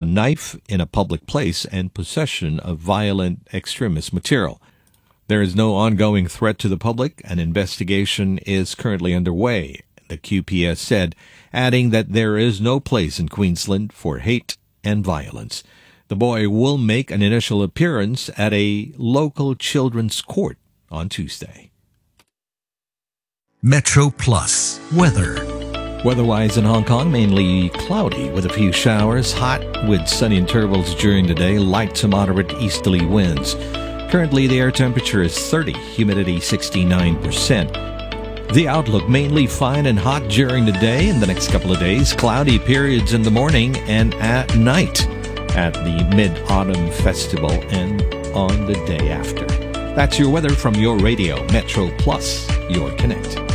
knife in a public place and possession of violent extremist material. There is no ongoing threat to the public. An investigation is currently underway, the QPS said, adding that there is no place in Queensland for hate and violence. The boy will make an initial appearance at a local children's court on Tuesday. Metro Plus weather. Weather-wise in Hong Kong, mainly cloudy with a few showers, hot with sunny intervals during the day, light to moderate easterly winds. Currently, the air temperature is 30, humidity 69%. The outlook mainly fine and hot during the day. In the next couple of days, cloudy periods in the morning and at night at the Mid-Autumn Festival and on the day after. That's your weather from your radio, Metro Plus, your connect.